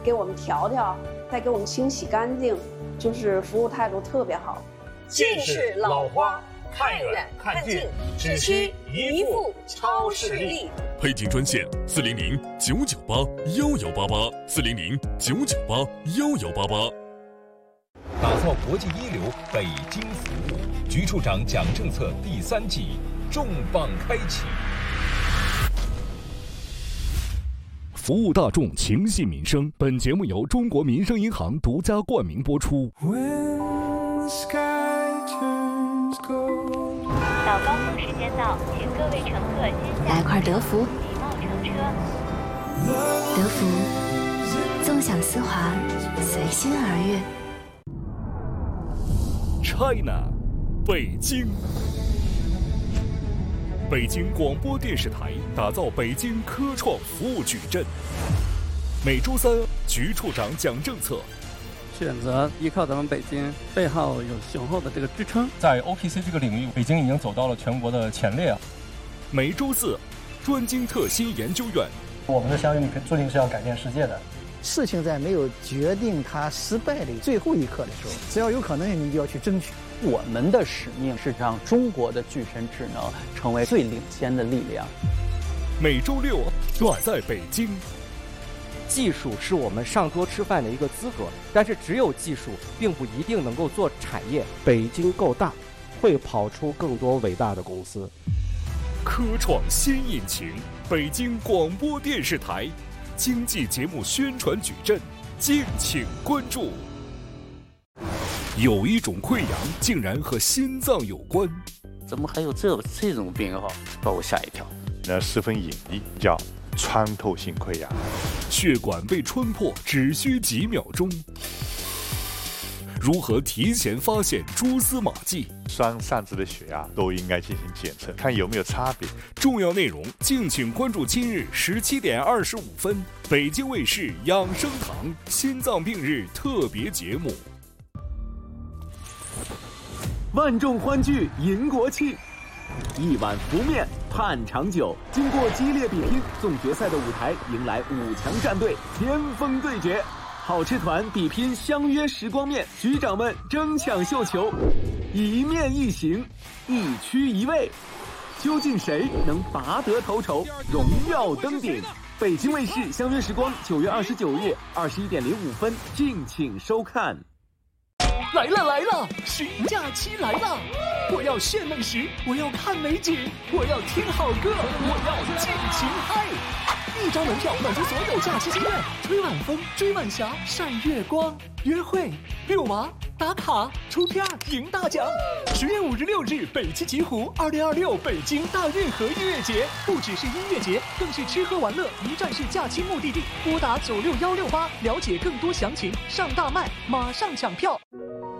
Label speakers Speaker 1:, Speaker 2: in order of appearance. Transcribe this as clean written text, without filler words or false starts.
Speaker 1: 给我们调调，再给我们清洗干净，就是服务态度特别好。
Speaker 2: 近视老花，看远看近，只需一副超视力。
Speaker 3: 配景专线400-998-1188，400-998-1188。
Speaker 4: 打造国际一流北京服务，局处长讲政策第3季重磅开启。
Speaker 3: 服务大众，情系民生。本节目由中国民生银行独家冠名播出。
Speaker 5: 到高峰时间到，请各位乘客先下
Speaker 6: 来块德芙，
Speaker 5: 礼貌乘车。
Speaker 6: 德芙，纵享丝滑，随心而悦。
Speaker 3: China， 北京。北京广播电视台打造北京科创服务矩阵。每周3，局处长讲政策。
Speaker 7: 选择依靠咱们北京背后有雄厚的这个支撑，
Speaker 8: 在 OPC 这个领域，北京已经走到了全国的前列。
Speaker 3: 每周4，专精特新研究院。
Speaker 9: 我们的相遇注定是要改变世界的。
Speaker 10: 事情在没有决定它失败的最后一刻的时候，只要有可能，你就要去争取。
Speaker 11: 我们的使命是让中国的具身智能成为最领先的力量。
Speaker 3: 每周6，远在北京。
Speaker 12: 技术是我们上桌吃饭的一个资格，但是只有技术并不一定能够做产业。
Speaker 13: 北京够大，会跑出更多伟大的公司。
Speaker 3: 科创新引擎，北京广播电视台经济节目宣传矩阵，敬请关注。有一种溃疡竟然和心脏有关，
Speaker 14: 怎么还有这种病哈，把我吓一跳。
Speaker 15: 那十分隐秘，叫穿透性溃疡。
Speaker 3: 血管被穿破只需几秒钟。如何提前发现蛛丝马迹？
Speaker 15: 双上肢的血压都应该进行检测，看有没有差别。
Speaker 3: 重要内容敬请关注今日17点25分，北京卫视养生堂心脏病日特别节目。
Speaker 16: 万众欢聚迎国庆，一碗福面盼长久。经过激烈比拼，总决赛的舞台迎来5强战队巅峰对决。好吃团比拼相约时光面，局长们争抢绣球，一面一行，一区一位，究竟谁能拔得头筹，荣耀登顶？北京卫视相约时光9月29日21点05分，敬请收看。
Speaker 17: 来了，暑假期来了！我要炫美食，我要看美景，我要听好歌，我要尽情嗨！1张门票满足所有假期心愿，吹晚风，追晚霞，晒月光，约会、遛娃、打卡、出片赢大奖。10月5日、6日，北七极湖2026北京大运河音乐节，不只是音乐节，更是吃喝玩乐一站式假期目的地。拨打96168了解更多详情，上大麦马上抢票。